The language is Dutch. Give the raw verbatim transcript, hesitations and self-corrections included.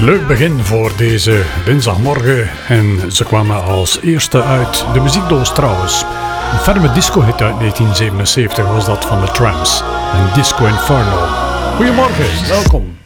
Leuk begin voor deze dinsdagmorgen en ze kwamen als eerste uit de muziekdoos trouwens. Een ferme disco-hit uit negentien zevenenzeventig was dat van de Tramps, en Disco Inferno. Goedemorgen, welkom.